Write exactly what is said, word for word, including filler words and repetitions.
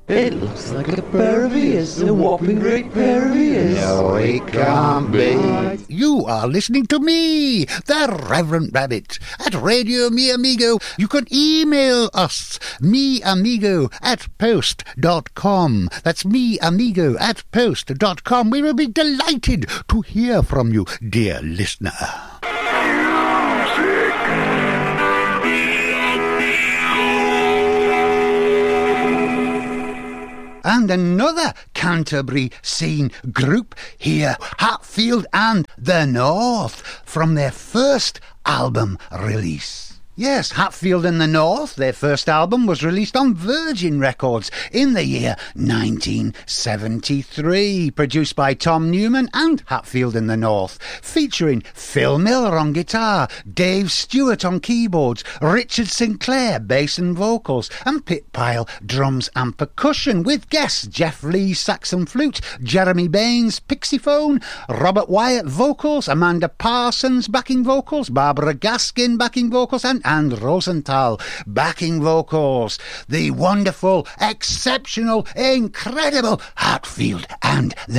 It looks like a pair of ears, a whopping great pair of ears. No, it can't be. You are listening to me, the Reverend Rabbit, at Radio Mi Amigo. You can email us, meamigo at post dot com. That's meamigo at post dot com. We will be delighted to hear from you, dear listener. And another Canterbury scene group here, Hatfield and the North, from their first album release. Yes, Hatfield and the North, their first album was released on Virgin Records in the year nineteen seventy-three, produced by Tom Newman and Hatfield and the North, featuring Phil Miller on guitar, Dave Stewart on keyboards, Richard Sinclair bass and vocals, and Pit Pile drums and percussion, with guests Jeff Lee saxon flute, Jeremy Baines pixiephone, Robert Wyatt vocals, Amanda Parsons backing vocals, Barbara Gaskin backing vocals, and and Rosenthal backing vocals. The wonderful, exceptional, incredible Hatfield and the